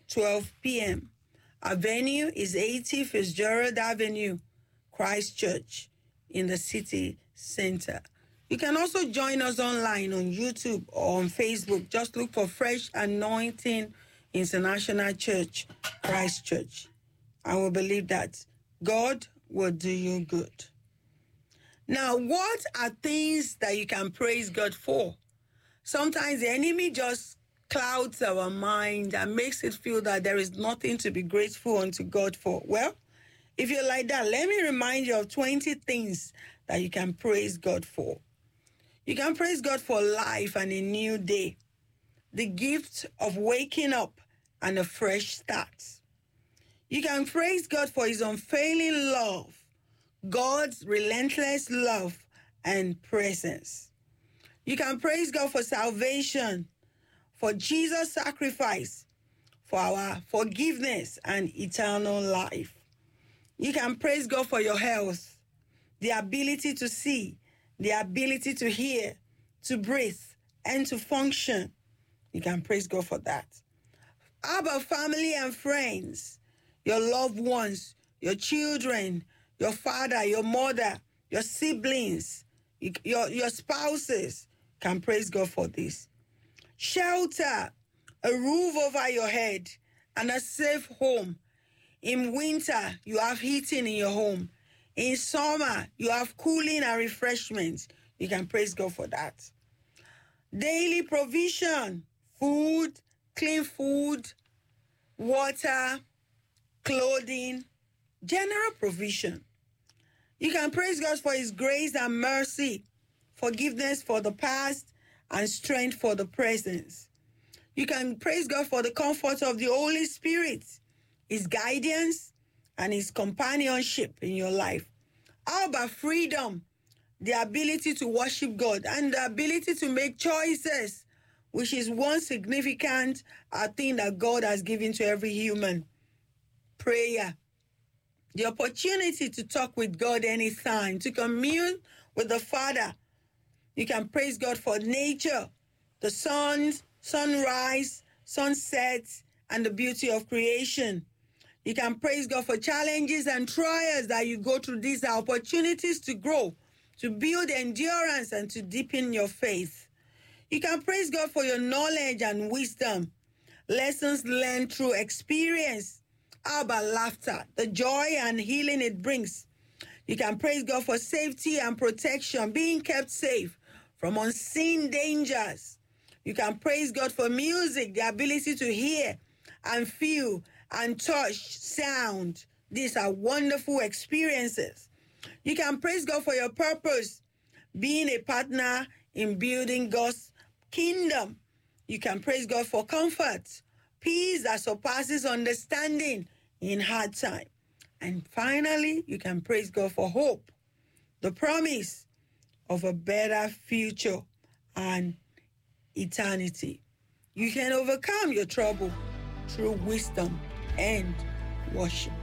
12 p.m. Our venue is 80 Fitzgerald Avenue, Christchurch, in the city center. You can also join us online on YouTube or on Facebook. Just look for Fresh Anointing International Church, Christchurch. I will believe that God will do you good. Now, what are things that you can praise God for? Sometimes the enemy just clouds our mind and makes it feel that there is nothing to be grateful unto God for. Well, if you're like that, let me remind you of 20 things that you can praise God for. You can praise God for life and a new day, the gift of waking up and a fresh start. You can praise God for his unfailing love, God's relentless love and presence. You can praise God for salvation, for Jesus' sacrifice, for our forgiveness and eternal life. You can praise God for your health, the ability to see, the ability to hear, to breathe, and to function. You can praise God for that. How about family and friends, your loved ones, your children, your father, your mother, your siblings, your spouses? Can praise God for this. Shelter, a roof over your head, and a safe home. In winter, you have heating in your home. In summer, you have cooling and refreshment. You can praise God for that. Daily provision, food, clean food, water, clothing, general provision. You can praise God for his grace and mercy, forgiveness for the past, and strength for the present. You can praise God for the comfort of the Holy Spirit, his guidance, and his companionship in your life. How about freedom, the ability to worship God, and the ability to make choices, which is one significant thing that God has given to every human. Prayer, the opportunity to talk with God anytime, to commune with the Father. You can praise God for nature, the sun, sunrise, sunset, and the beauty of creation. You can praise God for challenges and trials that you go through. These are opportunities to grow, to build endurance, and to deepen your faith. You can praise God for your knowledge and wisdom, lessons learned through experience. How about laughter, the joy and healing it brings? You can praise God for safety and protection, being kept safe from unseen dangers. You can praise God for music, the ability to hear and feel and touch sound. These are wonderful experiences. You can praise God for your purpose, being a partner in building God's kingdom. You can praise God for comfort, peace that surpasses understanding in hard time. And finally, you can praise God for hope, the promise of a better future and eternity. You can overcome your trouble through wisdom and worship.